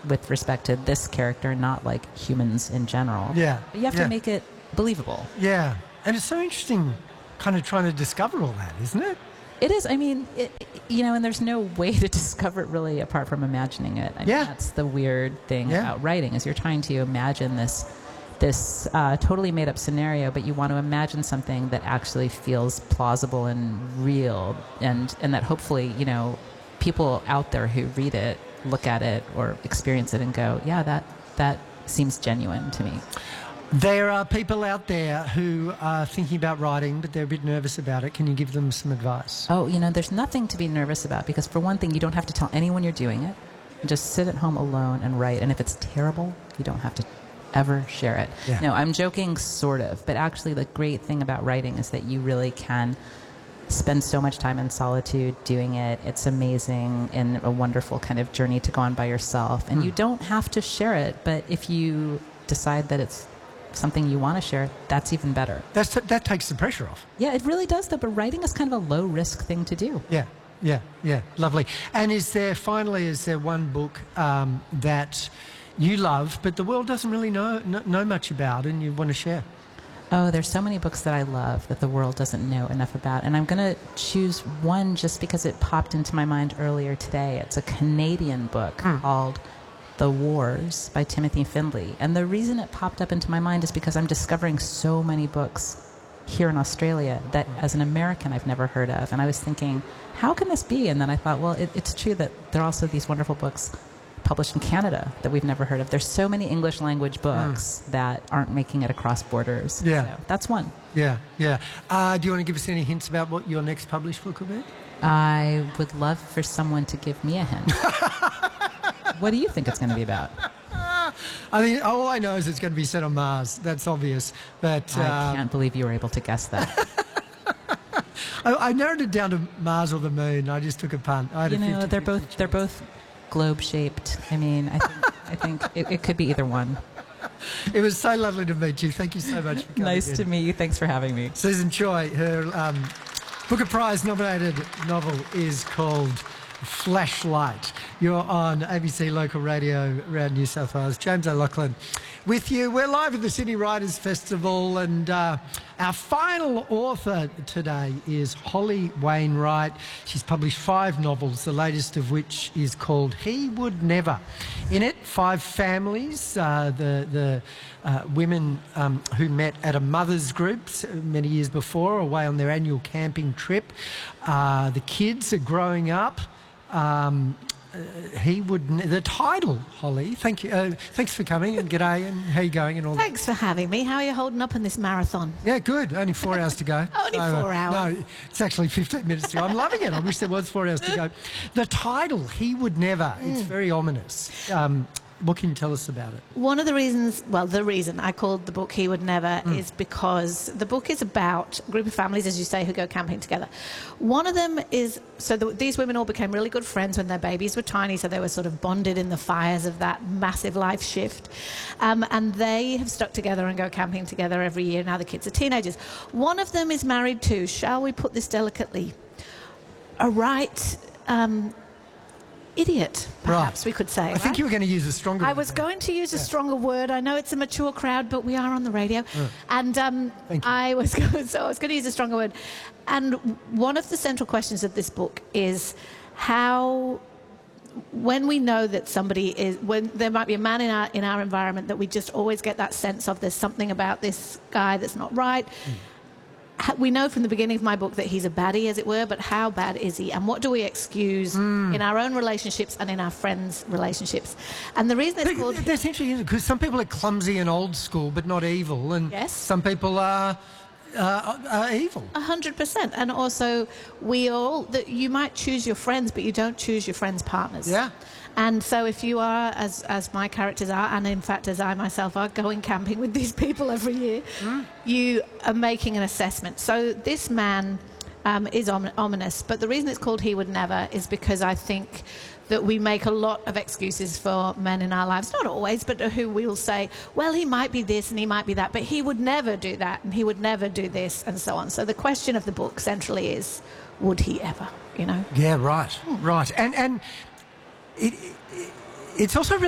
with respect to this character, not like humans in general. Yeah. But you have to make it believable. Yeah. And it's so interesting kind of trying to discover all that, isn't it? It is. I mean, and there's no way to discover it really apart from imagining it. I mean, that's the weird thing about writing, is you're trying to imagine this totally made up scenario, but you want to imagine something that actually feels plausible and real, and that hopefully, people out there who read it, look at it or experience it and go, yeah, that seems genuine to me. There are people out there who are thinking about writing, but they're a bit nervous about it. Can you give them some advice? Oh, there's nothing to be nervous about, because for one thing, you don't have to tell anyone you're doing it. You just sit at home alone and write. And if it's terrible, you don't have to ever share it. Yeah. No, I'm joking, sort of. But actually, the great thing about writing is that you really can spend so much time in solitude doing it. It's amazing and a wonderful kind of journey to go on by yourself. And you don't have to share it. But if you decide that it's something you want to share, that's even better. That takes the pressure off. Yeah, it really does, though. But writing is kind of a low-risk thing to do. Yeah. Lovely. And is there one book that you love, but the world doesn't really know much about, and you want to share? Oh, there's so many books that I love that the world doesn't know enough about. And I'm going to choose one just because it popped into my mind earlier today. It's a Canadian book called The Wars by Timothy Findley. And the reason it popped up into my mind is because I'm discovering so many books here in Australia that as an American I've never heard of. And I was thinking, how can this be? And then I thought, well, it's true that there are also these wonderful books published in Canada that we've never heard of. There's so many English language books that aren't making it across borders. Yeah. So that's one. Yeah. Do you want to give us any hints about what your next published book will be? I would love for someone to give me a hint. What do you think it's going to be about? I mean, all I know is it's going to be set on Mars. That's obvious. But I can't believe you were able to guess that. I narrowed it down to Mars or the Moon. I just took a punt. They're both globe-shaped. I mean, I think it could be either one. It was so lovely to meet you. Thank you so much for coming. Nice to meet you. Thanks for having me. Susan Choi, her Booker Prize-nominated novel is called Flashlight. You're on ABC Local Radio around New South Wales. James O'Loughlin with you. We're live at the Sydney Writers' Festival, and our final author today is Holly Wainwright. She's published 5 novels, the latest of which is called He Would Never. In it, 5 families, the women who met at a mother's group many years before, away on their annual camping trip. The kids are growing up. The title, Holly. Thank you. Thanks for coming, and g'day, and how you going and all that. Thanks for having me. How are you holding up in this marathon? Yeah, good. Only 4 hours to go. Only 4 hours? No, it's actually 15 minutes to go. I'm loving it. I wish there was 4 hours to go. The title, He Would Never. It's very ominous. What can you tell us about it? One of the reasons, the reason I called the book He Would Never is because the book is about a group of families, as you say, who go camping together. One of them is, these women all became really good friends when their babies were tiny, so they were sort of bonded in the fires of that massive life shift. And they have stuck together and go camping together every year. Now the kids are teenagers. One of them is married to, shall we put this delicately, a right... idiot, perhaps we could say. I think you were going to use a stronger word. I was going to use a stronger word. I know it's a mature crowd, but we are on the radio. And I was going to use a stronger word. And one of the central questions of this book is how, when we know that somebody is, when there might be a man in our environment that we just always get that sense of there's something about this guy that's not right. We know from the beginning of my book that he's a baddie, as it were, but how bad is he? And what do we excuse in our own relationships and in our friends' relationships? And the reason it's called... That's interesting, because some people are clumsy and old school, but not evil, and some people are evil. 100%. And also, you might choose your friends, but you don't choose your friends' partners. Yeah. And so if you are, as my characters are, and in fact as I myself are, going camping with these people every year, you are making an assessment. So this man is ominous, but the reason it's called He Would Never is because I think that we make a lot of excuses for men in our lives, not always, but who will say, well, he might be this and he might be that, but he would never do that and he would never do this, and so on. So the question of the book centrally is, would he ever, Yeah, right. And it's also really